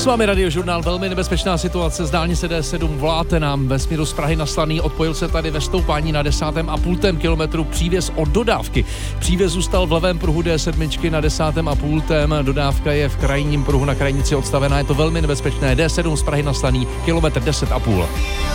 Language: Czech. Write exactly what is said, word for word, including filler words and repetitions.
S vámi Radiožurnál, velmi nebezpečná situace z dálnice D sedm, voláte nám ve směru z Prahy na Slaný, odpojil se tady ve stoupání na desátém a půltém kilometru přívěs od dodávky. Přívěs zůstal v levém pruhu D sedm na desátém a půltém, dodávka je v krajním pruhu na krajnici odstavená, je to velmi nebezpečné. D sedm z Prahy na Slaný, kilometr deset a půl.